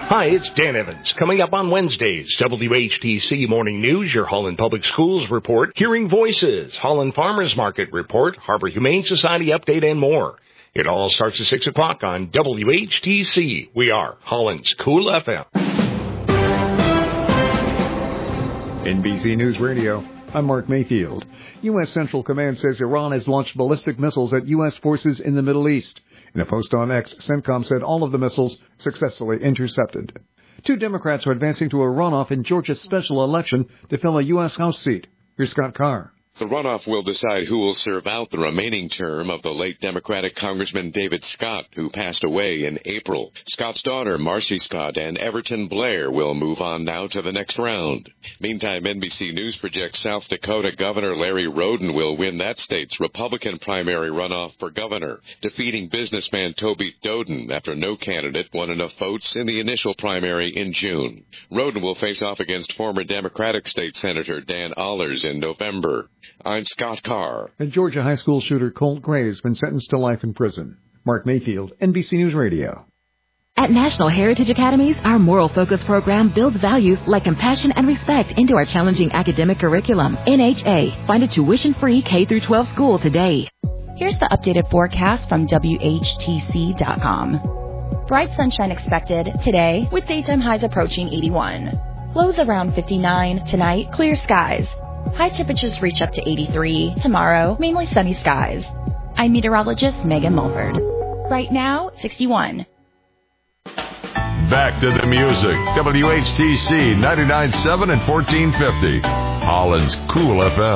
Hi, it's Dan Evans. Coming up on Wednesdays, WHTC Morning News, your Holland Public Schools report, Hearing Voices, Holland Farmers Market report, Harbor Humane Society update, and more. It all starts at 6 o'clock on WHTC. We are Holland's Cool FM. NBC News Radio. I'm Mark Mayfield. U.S. Central Command says Iran has launched ballistic missiles at U.S. forces in the Middle East. In a post on X, CENTCOM said all of the missiles successfully intercepted. 2 Democrats are advancing to a runoff in Georgia's special election to fill a U.S. House seat. Here's Scott Carr. The runoff will decide who will serve out the remaining term of the late Democratic Congressman David Scott, who passed away in April. Scott's daughter, Marcy Scott, and Everton Blair will move on now to the next round. Meantime, NBC News projects South Dakota Governor Larry Roden will win that state's Republican primary runoff for governor, defeating businessman Toby Doden after no candidate won enough votes in the initial primary in June. Roden will face off against former Democratic State Senator Dan Allers in November. I'm Scott Carr. A Georgia high school shooter, Colt Gray, has been sentenced to life in prison. Mark Mayfield, NBC News Radio. At National Heritage Academies, our Moral Focus program builds values like compassion and respect into our challenging academic curriculum. NHA. Find a tuition-free K-12 school today. Here's the updated forecast from WHTC.com. Bright sunshine expected today with daytime highs approaching 81. Lows around 59. Tonight, clear skies. High temperatures reach up to 83. Tomorrow, mainly sunny skies. I'm meteorologist Megan Mulford. Right now, 61. Back to the music. WHTC 99.7 and 1450. Holland's Cool FM.